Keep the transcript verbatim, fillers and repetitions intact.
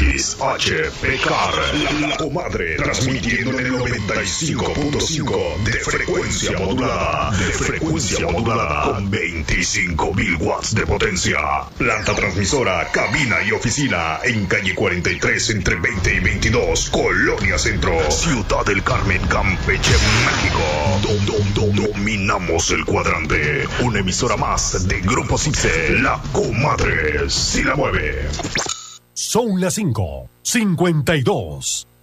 Luis H. Pecar, la, la comadre, transmitiendo en el noventa y cinco punto cinco de frecuencia modulada, de frecuencia modulada, con veinticinco mil watts de potencia. Planta transmisora, cabina y oficina, en calle cuarenta y tres, entre veinte y veintidós, Colonia Centro, Ciudad del Carmen, Campeche, México. Dom, dom, dom, dominamos el cuadrante. Una emisora más de Grupo Cipse, la comadre, si la mueve. Son las cinco, cincuenta y dos.